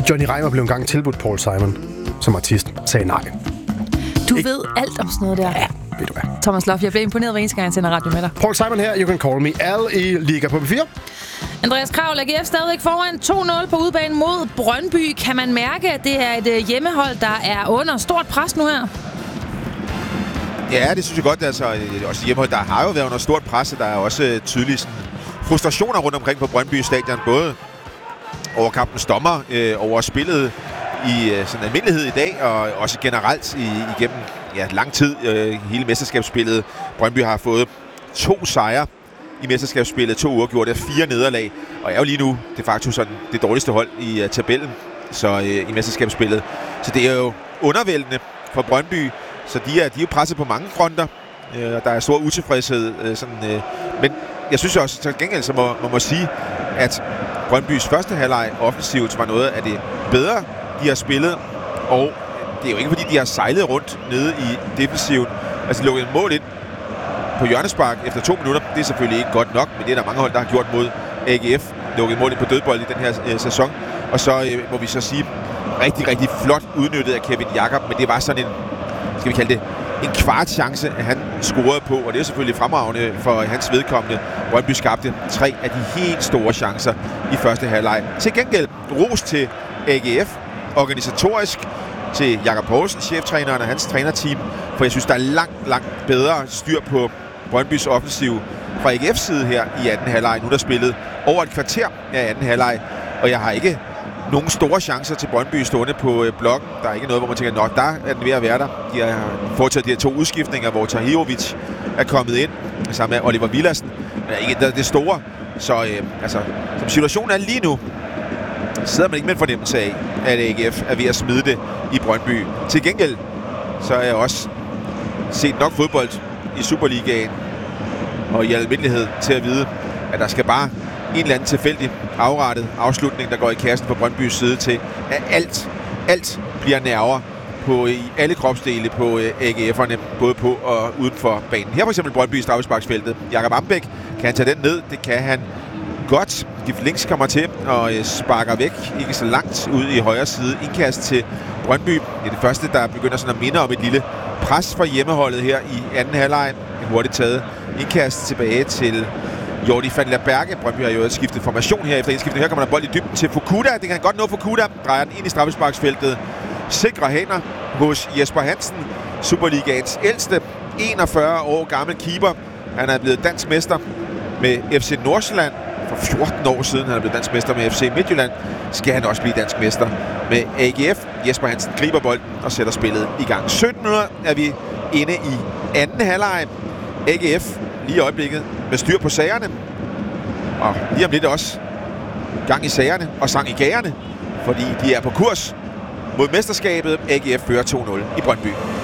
Johnny Reimer blev engang tilbudt Paul Simon som artist. Sagde nej. Du ved alt om sådan noget der. Ja, ved du hvad. Thomas Loff, jeg bliver imponeret hver eneste gang, jeg sender radio med dig. Paul Simon her, You Can Call Me. Al i Liga på B4. Andreas Kraul, AGF stadigvæk foran 2-0 på udebane mod Brøndby. Kan man mærke, at det er et hjemmehold, der er under stort pres nu her? Ja, det synes jeg godt. Altså, også hjemmehold, der har jo været under stort pres. Der er også tydelige frustrationer rundt omkring på Brøndby Stadion. Både over kampens dommer, over spillet i sådan almindelighed i dag, og også generelt igennem lang tid. Hele mesterskabsspillet. Brøndby har fået 2 sejre i mesterskabsspillet, 2 uafgjorte og 4 nederlag. Og er jo lige nu de facto sådan det dårligste hold i tabellen så i mesterskabsspillet. Så det er jo undervældende for Brøndby. Så de er jo presset på mange fronter. Der er stor utilfredshed. Men jeg synes også, til gengæld, så man må sige, at Brøndbys første halvleg offensivt var noget af det bedre, de har spillet. Og det er jo ikke, fordi de har sejlet rundt nede i defensiven. Altså lukket et mål ind på hjørnespark efter 2 minutter. Det er selvfølgelig ikke godt nok, men det er der mange hold, der har gjort mod AGF. Lukket et mål ind på dødbold i den her sæson. Og så må vi så sige, rigtig, rigtig flot udnyttet af Kevin Jakob. Men det var sådan en, skal vi kalde det, en kvart chance, at han scorede på. Og det er selvfølgelig fremragende for hans vedkommende. Brøndby skabte 3 af de helt store chancer i første halvleg. Til gengæld ros til AGF organisatorisk, til Jakob Poulsen, cheftræneren og hans trænerteam, for jeg synes, der er langt bedre styr på Brøndbys offensiv fra AGF's side her i anden halvleg. Nu er der spillet over et kvarter af anden halvleg, og jeg har ikke nogen store chancer til Brøndby stående på blokken. Der er ikke noget, hvor man tænker, der er den ved at være der. De har foretaget de her 2 udskiftninger, hvor Tahirovic er kommet ind, sammen med Oliver Villassen. Men ikke det store. Så som situationen er lige nu, sidder man ikke med en fornemmelse af, at AGF er ved at smide det i Brøndby. Til gengæld, så har jeg også set nok fodbold i Superligaen og i almindelighed til at vide, at der skal bare en eller anden tilfældig afrettet afslutning, der går i kassen på Brøndbys side til, at alt bliver nerver på i alle kropsdele på AGF'erne, både på og uden for banen. Her for eksempel Brøndby i straffesparksfeltet. Jakob Ambæk, kan han tage den ned? Det kan han godt. Gift Links kommer til og sparker væk, ikke så langt ud i højre side. Indkast til Brøndby. Det er det første, der begynder sådan at minde om et lille pres for hjemmeholdet her i anden halvleg. En hurtigt taget indkast tilbage til Jordi van der Berge. Brøndby har jo skiftet formation her efter indskiftet. Her kommer der bold i dybden til Fukuda. Det kan han godt nå. Fukuda drejer den ind i straffesparksfeltet. Sikre hænder hos Jesper Hansen, Superligaens ældste, 41 år gammel keeper. Han er blevet dansk mester med FC Nordsjælland for 14 år siden. Han er blevet dansk mester med FC Midtjylland. Skal han også blive dansk mester med AGF. Jesper Hansen griber bolden og sætter spillet i gang. 17 minutter er vi inde i anden halvleg. AGF lige i øjeblikket med styr på sagerne. Og lige om lidt også gang i sagerne og sang i gagerne, fordi de er på kurs mod mesterskabet. AGF fører 2-0 i Brøndby.